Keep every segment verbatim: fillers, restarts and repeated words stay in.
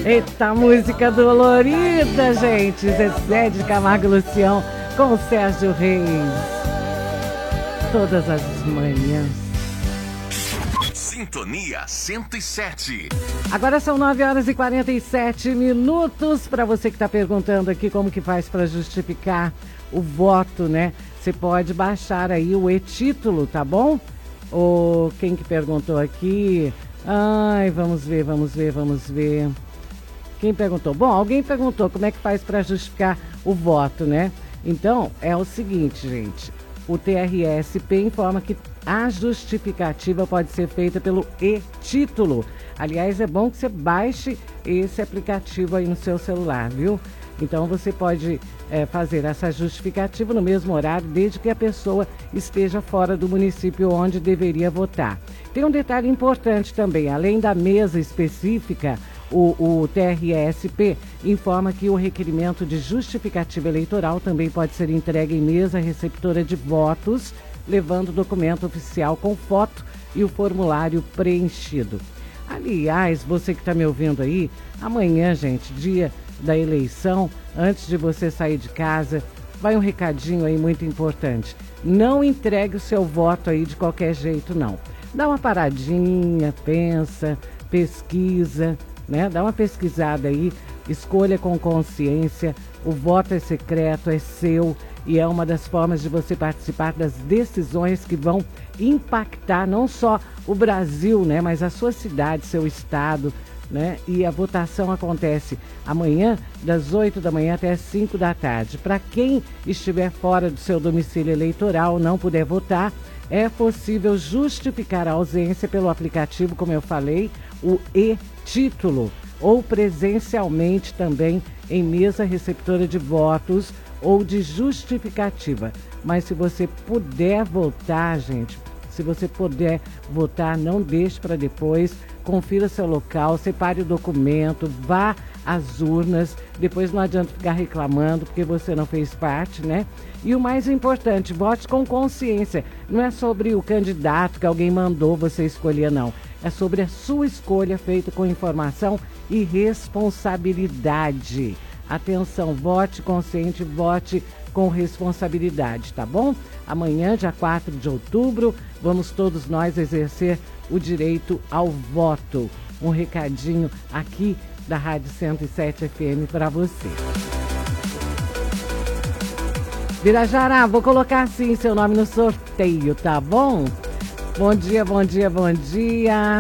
Eita, música dolorida, gente. Zezé de Camargo e Lucião com o Sérgio Reis. Todas as manhãs. Sintonia cento e sete. Agora são nove horas e quarenta e sete minutos. Para você que está perguntando aqui como que faz para justificar o voto, né? Você pode baixar aí o e-título, tá bom? Ou quem que perguntou aqui? Ai, vamos ver, vamos ver, vamos ver. Quem perguntou? Bom, alguém perguntou como é que faz para justificar o voto, né? Então, é o seguinte, gente. O T R S P informa que a justificativa pode ser feita pelo e-título. Aliás, é bom que você baixe esse aplicativo aí no seu celular, viu? Então, você pode é, fazer essa justificativa no mesmo horário, desde que a pessoa esteja fora do município onde deveria votar. Tem um detalhe importante também. Além da mesa específica, O, o T R S P informa que o requerimento de justificativa eleitoral também pode ser entregue em mesa receptora de votos, levando o documento oficial com foto e o formulário preenchido. Aliás, você que está me ouvindo aí, amanhã, gente, dia da eleição, antes de você sair de casa, vai um recadinho aí muito importante. Não entregue o seu voto aí de qualquer jeito, não. Dá uma paradinha, pensa, pesquisa, né? Dá uma pesquisada aí, escolha com consciência, o voto é secreto, é seu e é uma das formas de você participar das decisões que vão impactar não só o Brasil, né? Mas a sua cidade, seu estado, né? E a votação acontece amanhã, das oito da manhã até as cinco da tarde. Para quem estiver fora do seu domicílio eleitoral, não puder votar, é possível justificar a ausência pelo aplicativo, como eu falei, o e-título, ou presencialmente também em mesa receptora de votos ou de justificativa. Mas se você puder votar, gente, se você puder votar, não deixe para depois, confira seu local, separe o documento, vá às urnas, depois não adianta ficar reclamando porque você não fez parte, né? E o mais importante, vote com consciência. Não é sobre o candidato que alguém mandou você escolher, não. É sobre a sua escolha feita com informação e responsabilidade. Atenção, vote consciente, vote com responsabilidade, tá bom? Amanhã, dia quatro de outubro, vamos todos nós exercer o direito ao voto. Um recadinho aqui da Rádio cento e sete F M para você. Birajara, vou colocar assim seu nome no sorteio, tá bom? Bom dia, bom dia, bom dia.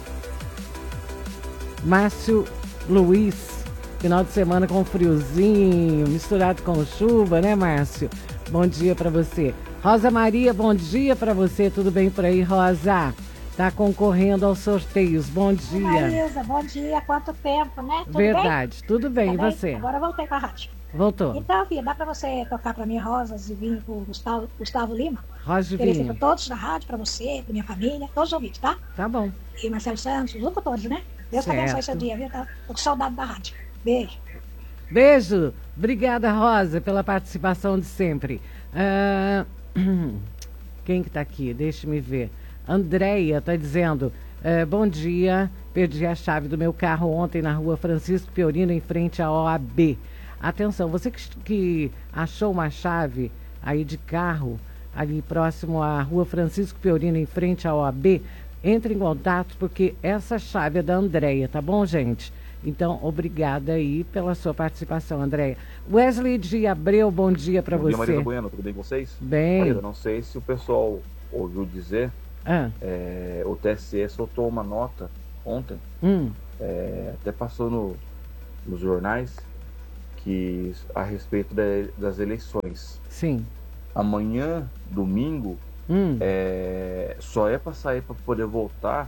Márcio Luiz, final de semana com friozinho, misturado com chuva, né, Márcio? Bom dia para você. Rosa Maria, bom dia para você, tudo bem por aí, Rosa? Tá concorrendo aos sorteios, bom dia. Marisa, bom dia, quanto tempo, né? Tudo Verdade, bem? tudo bem, Tá e você? Agora eu voltei com a rádio. Voltou. Então, filha, dá pra você tocar pra mim Rosas e Vinho pro Gustavo, Gustavo Lima? Rosa e Oferecer Vinho. pra todos na rádio, pra você, pra minha família, todos os ouvintes, tá? Tá bom. E Marcelo Santos, os locutores, né? Deus Certo. abençoe seu dia, viu? Tá? Tô com saudade da rádio. Beijo. Beijo. Obrigada, Rosa, pela participação de sempre. Ah, quem que tá aqui? Deixa-me ver. Andréia tá dizendo, eh, bom dia, perdi a chave do meu carro ontem na rua Francisco Fiorino, em frente à O A B. Atenção, você que, que achou uma chave aí de carro, ali próximo à rua Francisco Fiorino, em frente à O A B, entre em contato, porque essa chave é da Andréia, tá bom, gente? Então, obrigada aí pela sua participação, Andréia. Wesley de Abreu, bom dia para você. Bom dia, Marisa Bueno, tudo bem com vocês? Bem. Marisa, não sei se o pessoal ouviu dizer, Ah. é, o T S E soltou uma nota ontem, Hum. é, até passou no, nos jornais, que a respeito da, das eleições. Sim. Amanhã, domingo, Hum. é, só é para sair para poder votar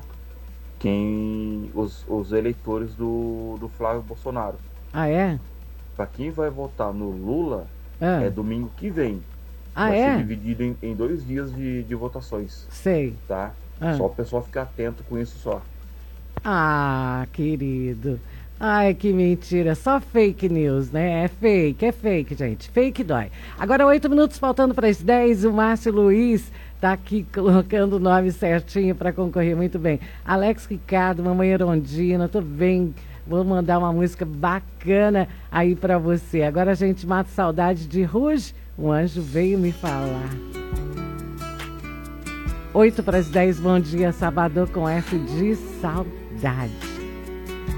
quem os, os eleitores do, do Flávio Bolsonaro. Ah, é? Para quem vai votar no Lula, Ah. é domingo que vem. Ah, vai é? ser dividido em, em dois dias de, de votações. Sei. Tá? Ah. Só o pessoal ficar atento com isso só. Ah, querido. Ai, que mentira. Só fake news, né? É fake, é fake, gente. Fake dói. Agora, oito minutos faltando para as dez. O Márcio Luiz tá aqui colocando o nome certinho para concorrer. Muito bem. Alex Ricardo, Mamãe Erondina, tô bem. Vou mandar uma música bacana aí pra você. Agora a gente mata saudade de Rouge. Um anjo veio me falar. oito para as dez, bom dia, Sabadão com F de saudade.